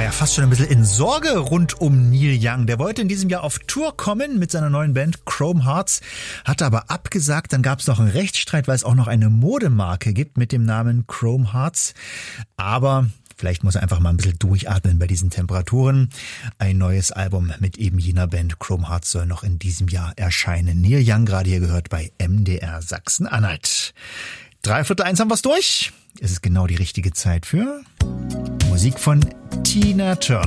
ja fast schon ein bisschen in Sorge rund um Neil Young. Der wollte in diesem Jahr auf Tour kommen mit seiner neuen Band Chrome Hearts, hatte aber abgesagt. Dann gab es noch einen Rechtsstreit, weil es auch noch eine Modemarke gibt mit dem Namen Chrome Hearts. Aber vielleicht muss er einfach mal ein bisschen durchatmen bei diesen Temperaturen. Ein neues Album mit eben jener Band Chrome Hearts soll noch in diesem Jahr erscheinen. Neil Young gerade hier gehört bei MDR Sachsen-Anhalt. 1:43 haben wir's durch. Es ist genau die richtige Zeit für Musik von Tina Turner.